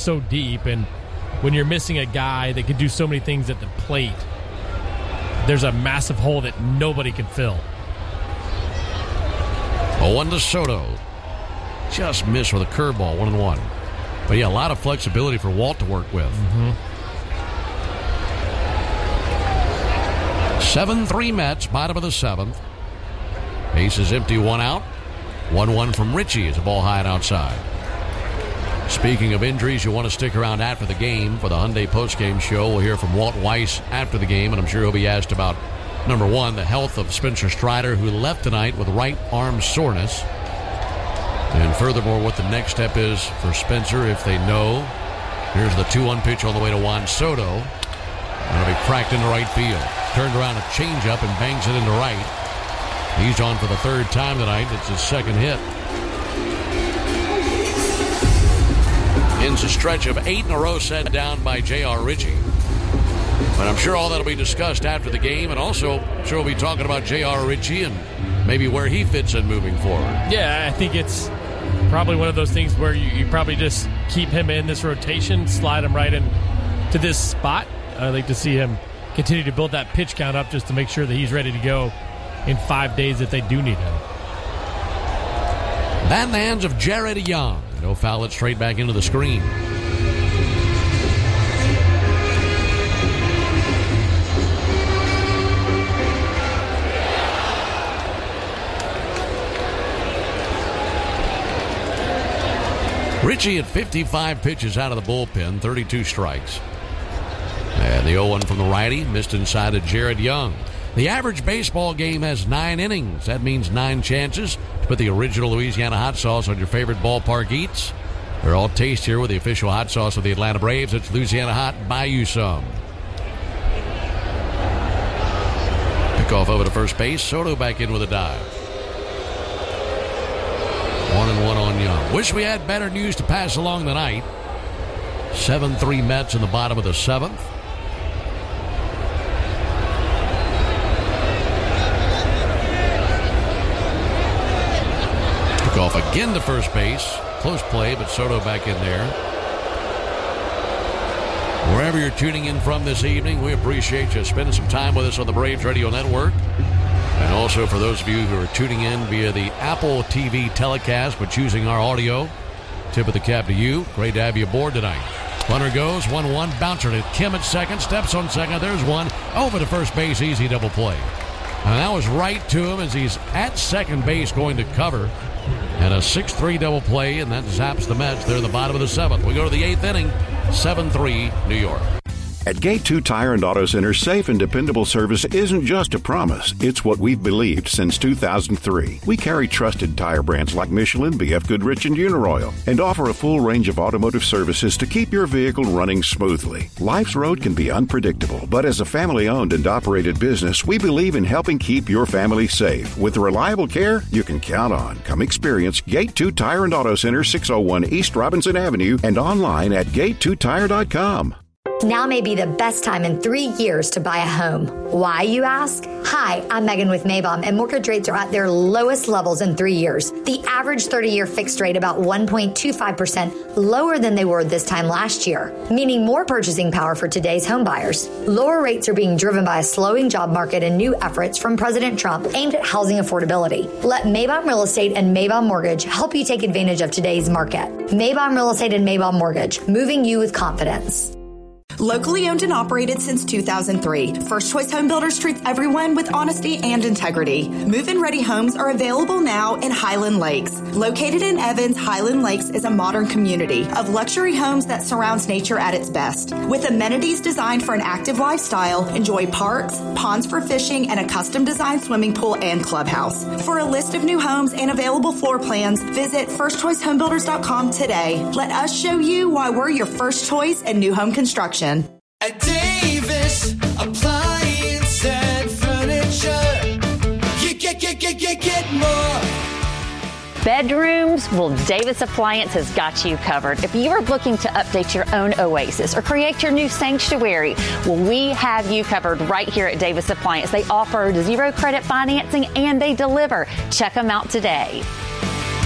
so deep, and when you're missing a guy that can do so many things at the plate, there's a massive hole that nobody can fill. 0-1 to Soto. Just missed with a curveball, 1-1. But yeah, a lot of flexibility for Walt to work with. 7-3 Mets, bottom of the 7th. Base is empty, 1 out. 1-1 from Richie as a ball high and outside. Speaking of injuries, you want to stick around after the game for the Hyundai postgame show. We'll hear from Walt Weiss after the game, and I'm sure he'll be asked about, number one, the health of Spencer Strider, who left tonight with right arm soreness. And furthermore, what the next step is for Spencer if they know. Here's the 2-1 pitch on the way to Juan Soto. That'll be cracked into right field. Turned around a changeup and bangs it into right. He's on for the third time tonight. It's his second hit. Ends a stretch of 8 in a row set down by J.R. Ritchie. But I'm sure all that will be discussed after the game, and also I'm sure we'll be talking about J.R. Ritchie and maybe where he fits in moving forward. Yeah, I think it's probably one of those things where you probably just keep him in this rotation, slide him right in to this spot. I'd like to see him continue to build that pitch count up just to make sure that he's ready to go in 5 days if they do need him. Bat in the hands of Jared Young. He'll foul it straight back into the screen. Ritchie at 55 pitches out of the bullpen, 32 strikes. And the 0-1 from the righty, missed inside to Jared Young. The average baseball game has 9 innings. That means 9 chances to put the original Louisiana hot sauce on your favorite ballpark eats. They're all tastier with the official hot sauce of the Atlanta Braves. It's Louisiana Hot. Buy you some. Pickoff over to first base. Soto back in with a dive. 1-1 on Young. Wish we had better news to pass along tonight. 7-3 Mets in the bottom of the 7th. Off again to first base. Close play, but Soto back in there. Wherever you're tuning in from this evening, we appreciate you spending some time with us on the Braves Radio Network. And also for those of you who are tuning in via the Apple TV telecast but choosing our audio, tip of the cap to you. Great to have you aboard tonight. Runner goes, 1-1, bouncer to Kim at second, steps on second. There's one. Over to first base, easy double play. And that was right to him as he's at second base going to cover. And a 6-3 double play, and that zaps the Mets. They're in the bottom of the 7th. We go to the 8th inning, 7-3 New York. At Gate 2 Tire and Auto Center, safe and dependable service isn't just a promise. It's what we've believed since 2003. We carry trusted tire brands like Michelin, BF Goodrich, and Uniroyal, and offer a full range of automotive services to keep your vehicle running smoothly. Life's road can be unpredictable, but as a family-owned and operated business, we believe in helping keep your family safe. With reliable care you can count on. Come experience Gate 2 Tire and Auto Center, 601 East Robinson Avenue, and online at gate2tire.com. Now may be the best time in 3 years to buy a home. Why, you ask? Hi, I'm Megan with Maybaum, and mortgage rates are at their lowest levels in 3 years. The average 30-year fixed rate about 1.25% lower than they were this time last year, meaning more purchasing power for today's home buyers. Lower rates are being driven by a slowing job market and new efforts from President Trump aimed at housing affordability. Let Maybaum Real Estate and Maybaum Mortgage help you take advantage of today's market. Maybaum Real Estate and Maybaum Mortgage, moving you with confidence. Locally owned and operated since 2003, First Choice Home Builders treats everyone with honesty and integrity. Move-in ready homes are available now in Highland Lakes. Located in Evans, Highland Lakes is a modern community of luxury homes that surrounds nature at its best. With amenities designed for an active lifestyle, enjoy parks, ponds for fishing, and a custom-designed swimming pool and clubhouse. For a list of new homes and available floor plans, visit firstchoicehomebuilders.com today. Let us show you why we're your first choice in new home construction. At Davis Appliance and Furniture, you get more. Bedrooms? Well, Davis Appliance has got you covered. If you are looking to update your own oasis or create your new sanctuary, well, we have you covered right here at Davis Appliance. They offer 0 credit financing and they deliver. Check them out today.